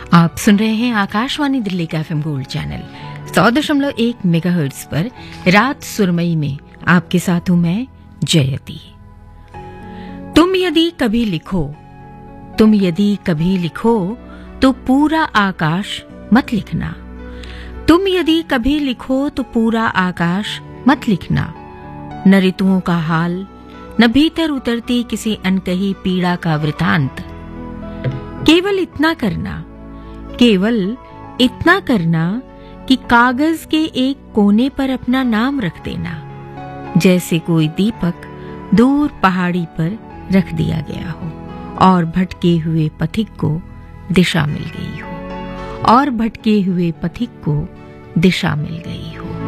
आप सुन रहे हैं आकाशवाणी दिल्ली का एफएम गोल्ड चैनल 100.1 मेगाहर्ट्ज पर रात सुरमई में आपके साथ हूं मैं जयती। तुम यदि कभी लिखो तो पूरा आकाश मत लिखना। तुम यदि कभी लिखो तो पूरा आकाश मत लिखना। न ऋतुओं का हाल, न भीतर उतरती किसी अनकही पीड़ा का वृतांत। केवल इतना करना कि कागज के एक कोने पर अपना नाम रख देना, जैसे कोई दीपक दूर पहाड़ी पर रख दिया गया हो और भटके हुए पथिक को दिशा मिल गई हो।